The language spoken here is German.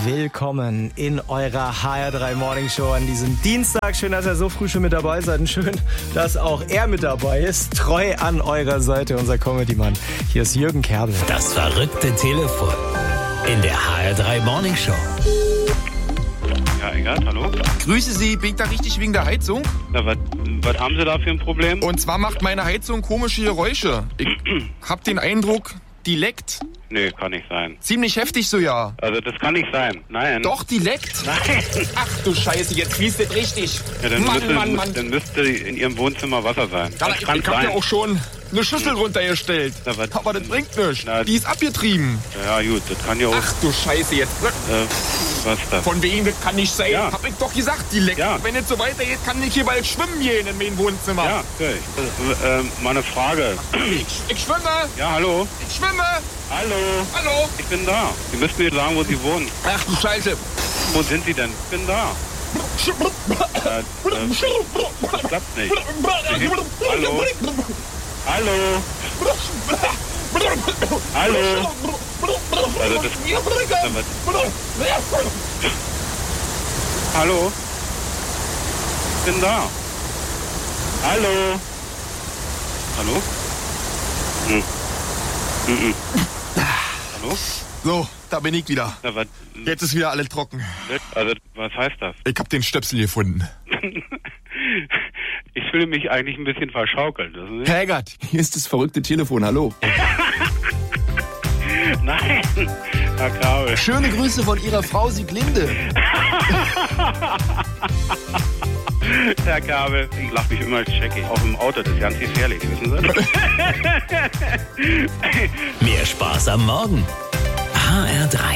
willkommen in eurer HR3 Morning Show an diesem Dienstag. Schön, dass ihr so früh schon mit dabei seid und schön, dass auch er mit dabei ist. Treu an eurer Seite, unser Comedy-Mann. Hier ist Jürgen Kerbel. Das verrückte Telefon in der HR3 Morning Show. Ja, egal, hallo? Grüße Sie, bin ich da richtig wegen der Heizung? Na, was haben Sie da für ein Problem? Und zwar macht meine Heizung komische Geräusche. Ich hab den Eindruck, die leckt. Nee, kann nicht sein. Ziemlich heftig so, ja. Also das kann nicht sein. Nein. Doch, die leckt. Nein. Ach du Scheiße, jetzt fließt das richtig. Ja, dann Mann. Dann müsste in Ihrem Wohnzimmer Wasser sein. Ja, Das ich kann hab sein. ja auch schon eine Schüssel runtergestellt. Na, was? Aber das bringt nichts. Na, Die ist abgetrieben. Ja, gut, das kann ja auch... Ach du Scheiße, jetzt. Was ist das? Von wegen, das kann nicht sein. Ja. Hab ich doch gesagt, die leckt. Ja. Wenn es so weitergeht, kann ich hier bald schwimmen gehen in meinem Wohnzimmer. Ja, natürlich. Mal eine Frage. Ich schwimme. Ja, hallo? Ich schwimme. Hallo? Hallo. Ich bin da. Sie müssten mir sagen, wo Sie wohnen. Ach du Scheiße. Wo sind Sie denn? Ich bin da. Das klappt nicht. Hallo? Hallo? Hallo? Also das... Hallo? Ich bin da. Hallo? Hallo? Hallo? So, da bin ich wieder. Na, was, Jetzt ist wieder alles trocken. also, was heißt das? Ich hab den Stöpsel gefunden. Ich fühle mich eigentlich ein bisschen verschaukelt. Wissen Sie? Herr Eggert, hier ist das verrückte Telefon. Hallo. Nein, Herr Kabel. Schöne Grüße von Ihrer Frau Sieglinde. Herr Kabel, ich lache mich immer scheckig. Auch im Auto, das ist ganz gefährlich, wissen Sie? Mehr Spaß am Morgen. HR3.